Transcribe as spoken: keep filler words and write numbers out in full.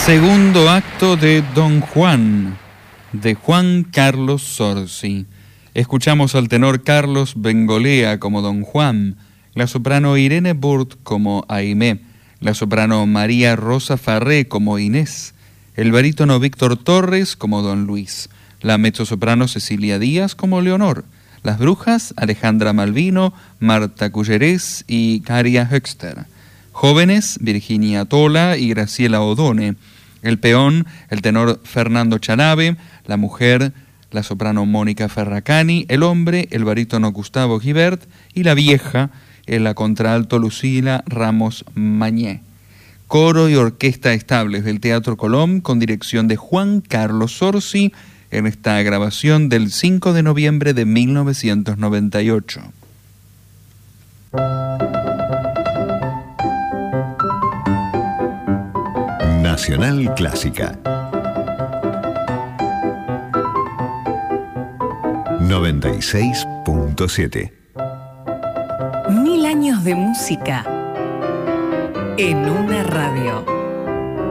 Segundo acto de Don Juan, de Juan Carlos Zorzi. Escuchamos al tenor Carlos Bengolea como Don Juan, la soprano Irene Burt como Aimé, la soprano María Rosa Farré como Inés, el barítono Víctor Torres como Don Luis, la mezzosoprano Cecilia Díaz como Leonor, las brujas Alejandra Malvino, Marta Cullerés y Caria Höxter, jóvenes Virginia Tola y Graciela Odone, el peón, el tenor Fernando Chanave, la mujer, la soprano Mónica Ferracani, el hombre, el barítono Gustavo Gibert y la vieja, la contralto Lucila Ramos Mañé. Coro y orquesta estables del Teatro Colón con dirección de Juan Carlos Zorzi en esta grabación del cinco de noviembre de mil novecientos noventa y ocho. Nacional Clásica noventa y seis punto siete. Mil años de música en una radio.